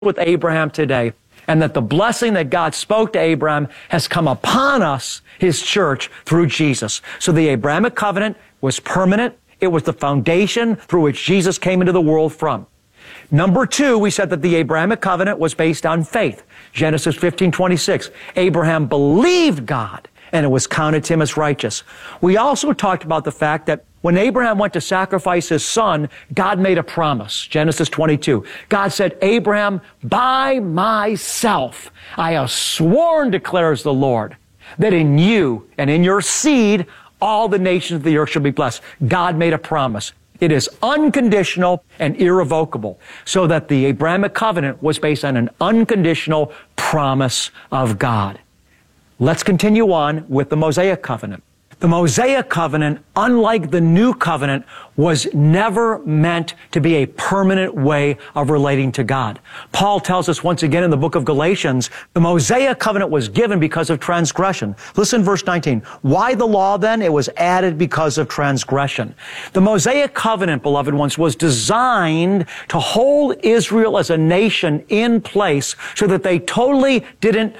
with Abraham today, and that the blessing that God spoke to Abraham has come upon us, his church, through Jesus. So the Abrahamic covenant was permanent. It was the foundation through which Jesus came into the world from. Number two, we said that the Abrahamic covenant was based on faith. Genesis 15:26. Abraham believed God, and it was counted to him as righteous. We also talked about the fact that when Abraham went to sacrifice his son, God made a promise. Genesis 22. God said, Abraham, by myself, I have sworn, declares the Lord, that in you and in your seed, all the nations of the earth shall be blessed. God made a promise. It is unconditional and irrevocable, so that the Abrahamic covenant was based on an unconditional promise of God. Let's continue on with the Mosaic covenant. The Mosaic covenant, unlike the new covenant, was never meant to be a permanent way of relating to God. Paul tells us once again in the book of Galatians, the Mosaic covenant was given because of transgression. Listen, verse 19. Why the law then? It was added because of transgression. The Mosaic covenant, beloved ones, was designed to hold Israel as a nation in place so that they totally didn't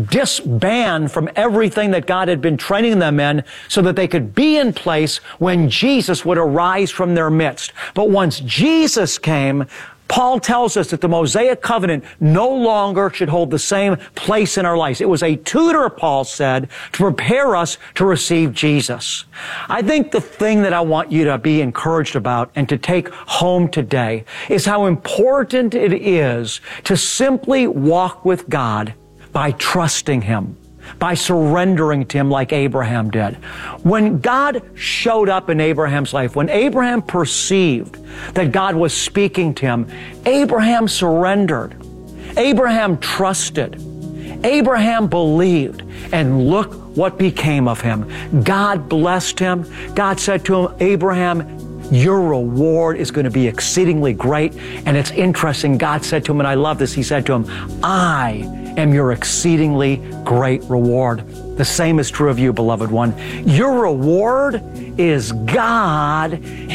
disband from everything that God had been training them in so that they could be in place when Jesus would arise from their midst. But once Jesus came, Paul tells us that the Mosaic covenant no longer should hold the same place in our lives. It was a tutor, Paul said, to prepare us to receive Jesus. I think the thing that I want you to be encouraged about and to take home today is how important it is to simply walk with God by trusting Him, by surrendering to Him like Abraham did. When God showed up in Abraham's life, when Abraham perceived that God was speaking to him, Abraham surrendered. Abraham trusted. Abraham believed. And look what became of him. God blessed him. God said to him, Abraham, your reward is going to be exceedingly great. And it's interesting, God said to him, and I love this, He said to him, I am your exceedingly great reward. The same is true of you, beloved one. Your reward is God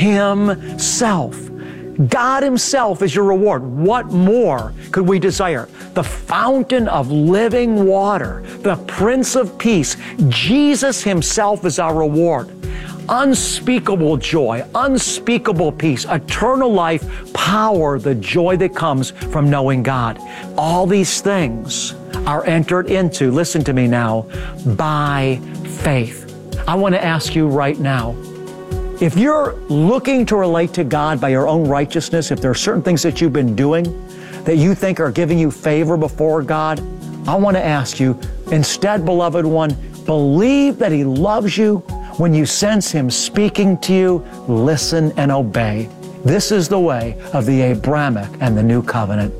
Himself. God Himself is your reward. What more could we desire? The fountain of living water, the Prince of Peace, Jesus Himself is our reward. Unspeakable joy, unspeakable peace, eternal life, power, the joy that comes from knowing God. All these things are entered into, listen to me now, by faith. I want to ask you right now, if you're looking to relate to God by your own righteousness, if there are certain things that you've been doing that you think are giving you favor before God, I want to ask you, instead, beloved one, believe that He loves you. When you sense Him speaking to you, listen and obey. This is the way of the Abrahamic and the New Covenant.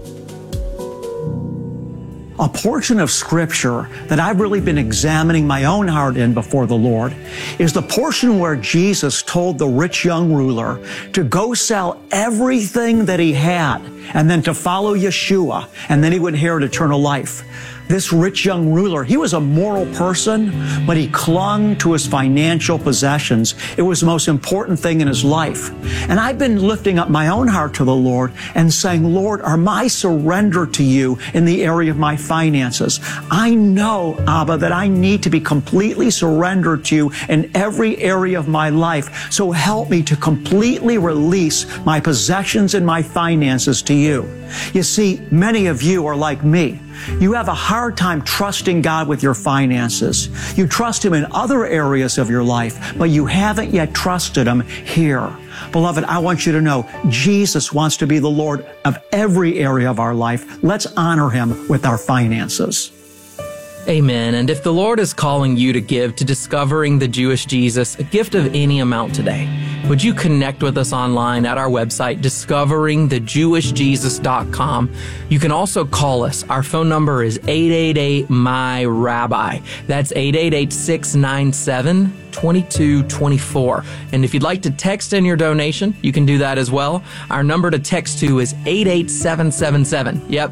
A portion of Scripture that I've really been examining my own heart in before the Lord is the portion where Jesus told the rich young ruler to go sell everything that he had and then to follow Yeshua, and then he would inherit eternal life. This rich young ruler, he was a moral person, but he clung to his financial possessions. It was the most important thing in his life. And I've been lifting up my own heart to the Lord and saying, Lord, are my surrender to you in the area of my finances. I know, Abba, that I need to be completely surrendered to you in every area of my life. So help me to completely release my possessions and my finances to you. You see, many of you are like me. You have a hard time trusting God with your finances. You trust Him in other areas of your life, but you haven't yet trusted Him here. Beloved, I want you to know Jesus wants to be the Lord of every area of our life. Let's honor Him with our finances. Amen. And if the Lord is calling you to give to Discovering the Jewish Jesus, a gift of any amount today, would you connect with us online at our website, discoveringthejewishjesus.com. You can also call us. Our phone number is 888-MY-RABBI. That's 888-697-2224. And if you'd like to text in your donation, you can do that as well. Our number to text to is 88777. Yep.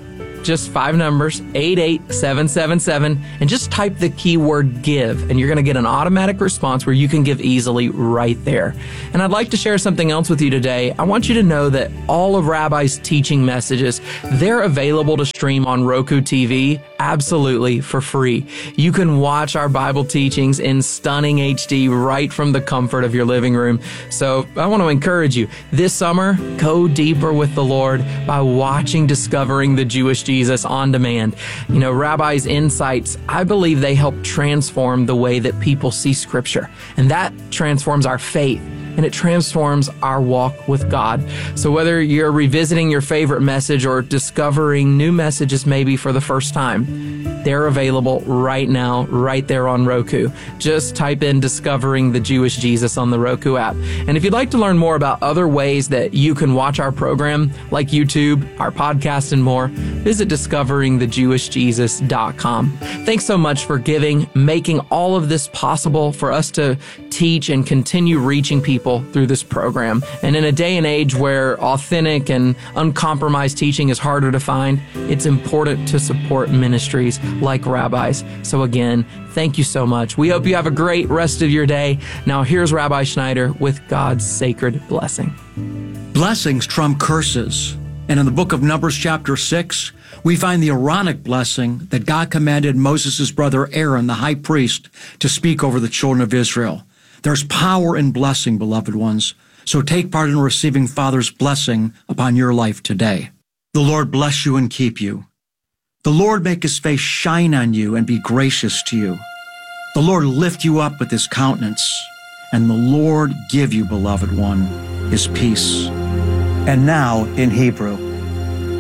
just 5 numbers, 88777, and just type the keyword give, and you're going to get an automatic response where you can give easily right there. And I'd like to share something else with you today. I want you to know that all of Rabbi's teaching messages, they're available to stream on Roku TV absolutely for free. You can watch our Bible teachings in stunning HD right from the comfort of your living room. So I want to encourage you, this summer, go deeper with the Lord by watching Discovering the Jewish Jesus on demand. You know, Rabbi's insights, I believe they help transform the way that people see Scripture, and that transforms our faith, and it transforms our walk with God. So whether you're revisiting your favorite message or discovering new messages maybe for the first time, they're available right now, right there on Roku. Just type in Discovering the Jewish Jesus on the Roku app. And if you'd like to learn more about other ways that you can watch our program, like YouTube, our podcast, and more, visit discoveringthejewishjesus.com. Thanks so much for giving, making all of this possible for us to teach and continue reaching people through this program. And in a day and age where authentic and uncompromised teaching is harder to find, it's important to support ministries like Rabbi's. So again, thank you so much. We hope you have a great rest of your day. Now here's Rabbi Schneider with God's sacred blessing. Blessings trump curses. And in the book of Numbers chapter 6, we find the Aaronic blessing that God commanded Moses' brother Aaron, the high priest, to speak over the children of Israel. There's power in blessing, beloved ones. So take part in receiving Father's blessing upon your life today. The Lord bless you and keep you. The Lord make his face shine on you and be gracious to you. The Lord lift you up with his countenance, and the Lord give you, beloved one, his peace. And now in Hebrew.